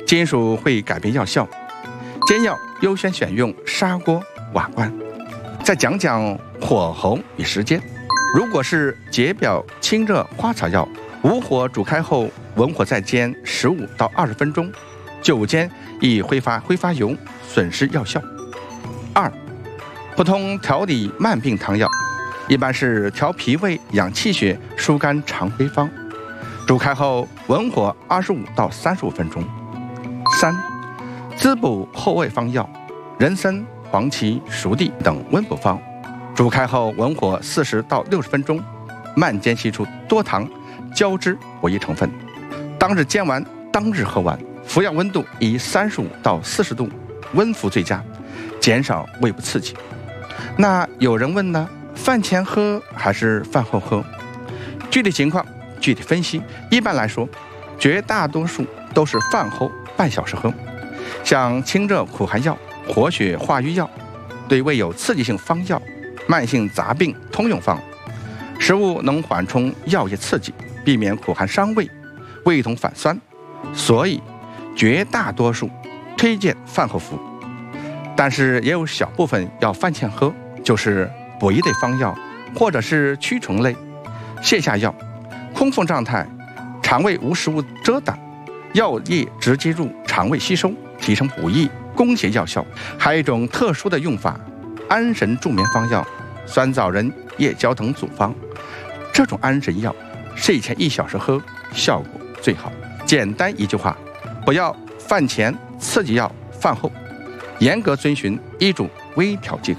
金属会改变药效，煎药优先选用砂锅、瓦罐。再讲讲火候与时间。如果是解表清热花草药，无火煮开后，文火再煎15到20分钟，久煎易挥发油，损失药效。2、普通调理慢病汤药，一般是调脾胃、养气血、疏肝常规方，煮开后文火25到35分钟。3、滋补后味方药，人参、黄芪、熟地等温补方，煮开后文火40到60分钟，慢煎析出多糖、胶质活液成分。当日煎完，当日喝完，服药温度以35到40度，温服最佳，减少胃部刺激。那有人问呢，饭前喝还是饭后喝？具体情况具体分析。一般来说，绝大多数都是饭后半小时喝。像清热苦寒药、活血化瘀药、对胃有刺激性方药、慢性杂病通用方，食物能缓冲药液刺激，避免苦寒伤胃、胃痛反酸，所以绝大多数推荐饭后服。但是也有小部分要饭前喝，就是补益类方药，或者是驱虫类、泻下药，空腹状态，肠胃无食物遮挡，药液直接入肠胃吸收，提升补益、攻邪药效。还有一种特殊的用法，安神助眠方药，酸枣仁、夜交藤组方。这种安神药睡前1小时喝，效果最好。简单一句话，不要饭前刺激药，饭后严格遵循医嘱微调即可。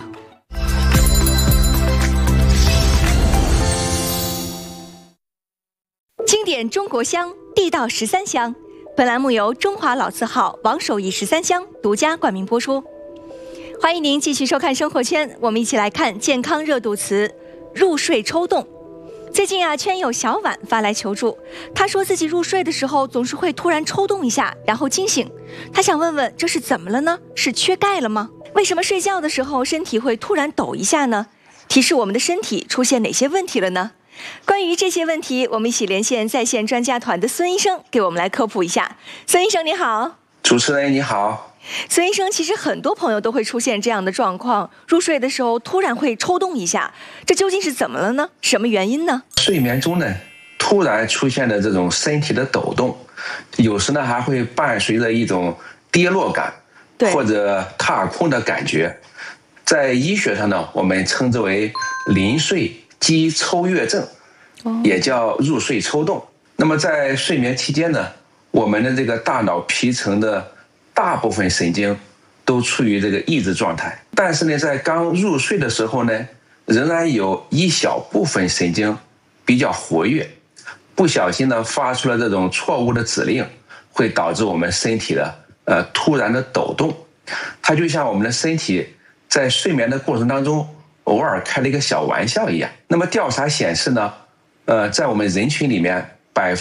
经典中国香，地道13香。本栏目由中华老字号王守义13香独家冠名播出。欢迎您继续收看生活圈，我们一起来看健康热度词入睡抽动。最近啊，圈友小婉发来求助，她说自己入睡的时候总是会突然抽动一下，然后惊醒。她想问问这是怎么了呢？是缺钙了吗？为什么睡觉的时候身体会突然抖一下呢？提示我们的身体出现哪些问题了呢？关于这些问题，我们一起连线在线专家团的孙医生，给我们来科普一下。孙医生你好。 主持人你好。 孙医生，其实很多朋友都会出现这样的状况，入睡的时候突然会抽动一下，这究竟是怎么了呢？什么原因呢？ 睡眠中呢，突然出现的这种身体的抖动，有时呢还会伴随着一种跌落感，或者踏空的感觉。在医学上呢，我们称之为临睡肌抽跃症，也叫入睡抽动。那么在睡眠期间呢，我们的这个大脑皮层的大部分神经都处于这个抑制状态，但是呢，在刚入睡的时候呢，仍然有一小部分神经比较活跃，不小心呢发出了这种错误的指令，会导致我们身体的突然的抖动。它就像我们的身体在睡眠的过程当中偶尔开了一个小玩笑一样。那么调查显示呢，在我们人群里面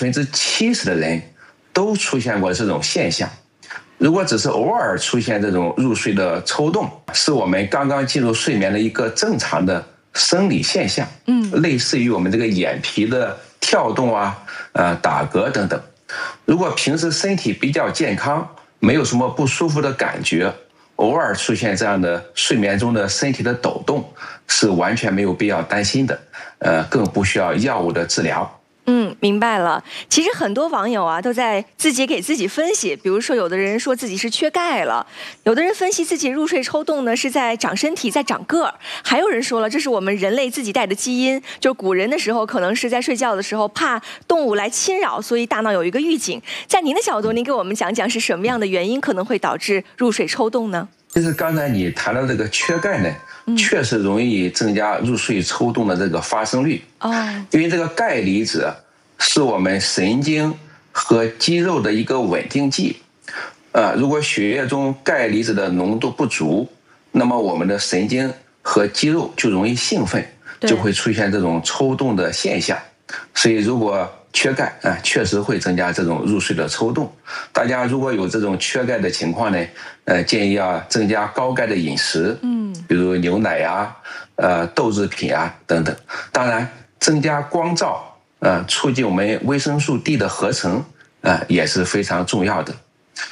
70%的人都出现过这种现象。如果只是偶尔出现这种入睡的抽动，是我们刚刚进入睡眠的一个正常的生理现象，类似于我们这个眼皮的跳动啊、打嗝等等。如果平时身体比较健康，没有什么不舒服的感觉，偶尔出现这样的睡眠中的身体的抖动，是完全没有必要担心的，更不需要药物的治疗。 明白了。其实很多网友啊都在自己给自己分析，比如说有的人说自己是缺钙了，有的人分析自己入睡抽动呢是在长身体、在长个儿，还有人说了这是我们人类自己带的基因，就是古人的时候可能是在睡觉的时候怕动物来侵扰，所以大脑有一个预警。在您的角度，您给我们讲讲是什么样的原因可能会导致入睡抽动呢？ 就是刚才你谈到这个缺钙呢，确实容易增加入睡抽动的这个发生率。因为这个钙离子是我们神经和肌肉的一个稳定剂。如果血液中钙离子的浓度不足，那么我们的神经和肌肉就容易兴奋，就会出现这种抽动的现象。所以如果缺钙确实会增加这种入睡的抽动。大家如果有这种缺钙的情况呢，建议要增加高钙的饮食，比如牛奶啊、豆制品啊等等。当然，增加光照，促进我们维生素 D 的合成，也是非常重要的。